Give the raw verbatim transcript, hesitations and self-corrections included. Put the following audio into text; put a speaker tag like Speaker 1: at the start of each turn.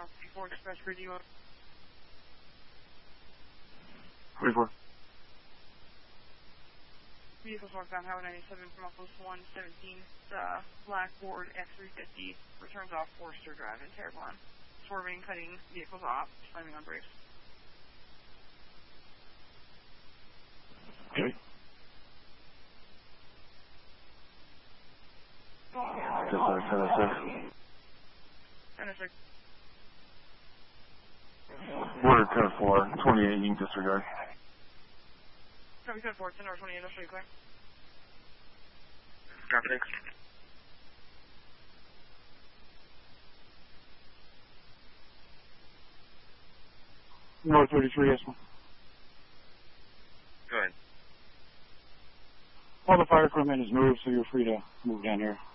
Speaker 1: South forty-four, dispatch for you.
Speaker 2: forty-four.
Speaker 1: Vehicles northbound Highway ninety-seven from Office one seventeen, uh, black Ford F three fifty, returns off Forester Drive in Terrebonne. Swerving, cutting vehicles off, slamming on brakes.
Speaker 2: Okay. Just uh, ten oh six.
Speaker 1: ten oh six.
Speaker 2: Word code four, twenty-eight, you can disregard.
Speaker 1: Copy code four, ten or twenty-eight, I'll show you clear.
Speaker 3: Copy, thanks.
Speaker 2: North thirty-three, yes, ma'am.
Speaker 3: Go ahead.
Speaker 2: All the fire equipment is moved, so you're free to move down here.